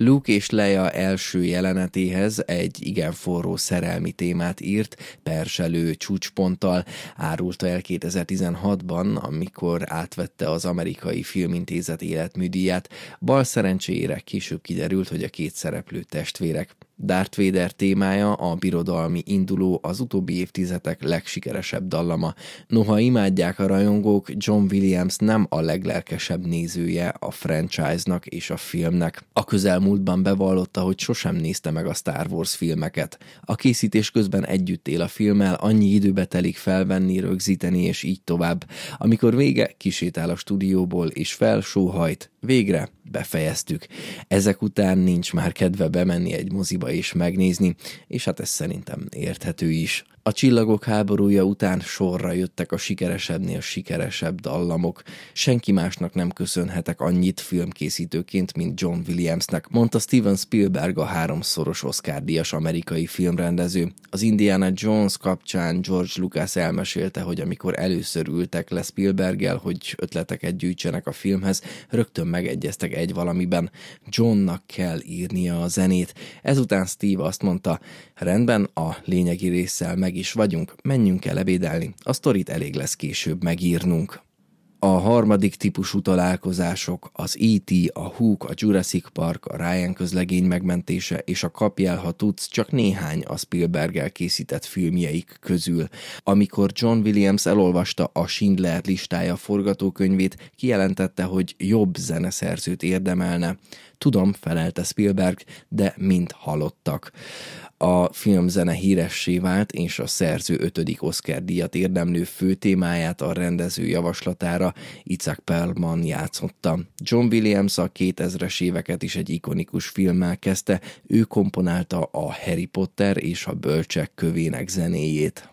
Luke és Leia első jelenetéhez egy igen forró szerelmi témát írt, perselő csúcsponttal, árulta el 2016-ban, amikor átvette az Amerikai Filmintézet életműdíját. Bal szerencsére később kiderült, hogy a két szereplő testvérek. Darth Vader témája a birodalmi induló, az utóbbi évtizedek legsikeresebb dallama. Noha imádják a rajongók, John Williams nem a leglelkesebb nézője a franchise-nak és a filmnek. A közelmúltban bevallotta, hogy sosem nézte meg a Star Wars filmeket. A készítés közben együtt él a filmmel, annyi időbe telik felvenni, rögzíteni és így tovább. Amikor vége, kisétál a stúdióból és felsóhajt. Végre befejeztük. Ezek után nincs már kedve bemenni egy moziba és megnézni, és hát ez szerintem érthető is. A Csillagok háborúja után sorra jöttek a sikeresebbnél sikeresebb dallamok. Senki másnak nem köszönhetek annyit filmkészítőként, mint John Williamsnek, mondta Steven Spielberg, a 3-szoros Oscar-díjas amerikai filmrendező. Az Indiana Jones kapcsán George Lucas elmesélte, hogy amikor először ültek le Spielberggel, hogy ötleteket gyűjtsenek a filmhez, rögtön megegyeztek egy valamiben: Johnnak kell írnia a zenét. Ezután Steve azt mondta: rendben, a lényegi résszel meg is vagyunk, menjünk el ebédelni, a sztorit elég lesz később megírnunk. A harmadik típusú találkozások, az E.T., a Hook, a Jurassic Park, a Ryan közlegény megmentése és a Kapj el, ha tudsz csak néhány a Spielberggel készített filmjeik közül. Amikor John Williams elolvasta a Schindler listája forgatókönyvét, kijelentette, hogy jobb zeneszerzőt érdemelne. Tudom, felelte Spielberg, de mind halottak. A filmzene híressé vált, és a szerző 5. Oscar-díjat érdemlő főtémáját a rendező javaslatára Isaac Perlman játszotta. John Williams a 2000-es éveket is egy ikonikus filmmel kezdte, ő komponálta a Harry Potter és a Bölcsek kövének zenéjét.